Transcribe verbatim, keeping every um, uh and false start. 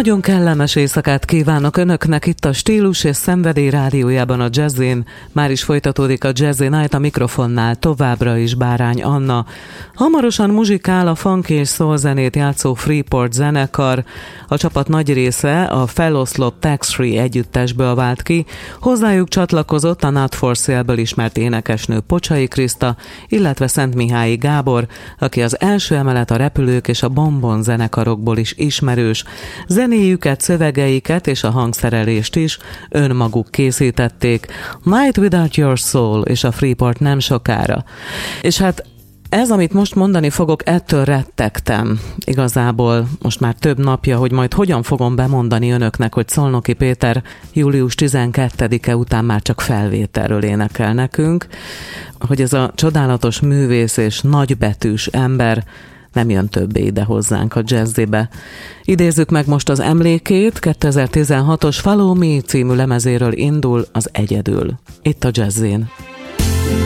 Nagyon kellemes éjszakát kívánok Önöknek itt a Stílus és Szenvedély rádiójában, a Jazzin. Már is folytatódik a Jazzy Night, a mikrofonnál továbbra is Bárány Anna. Hamarosan muzsikál a funky és soul zenét játszó Freeport zenekar. A csapat nagy része a feloszlott Tax Free együttesből vált ki. Hozzájuk csatlakozott a Not For Sale-ből ismert énekesnő Pocsai Kriszta, illetve Szentmihályi Gábor, aki az első emelet, a Repülők és a Bombon zenekarokból is ismerős. Zenéjüket, szövegeiket és a hangszerelést is önmaguk készítették. Night Without Your Soul és a Freeport nem sokára. És hát ez, amit most mondani fogok, ettől rettegtem. Igazából most már több napja, hogy majd hogyan fogom bemondani önöknek, hogy Szolnoki Péter július tizenkettedike után már csak felvételről énekel nekünk, hogy ez a csodálatos művész és nagybetűs ember nem jön többé ide hozzánk a jazzibe. Idézzük meg most az emlékét, kétezer-tizenhatos Follow Me című lemezéről indul az Egyedül. Itt a Jazzin.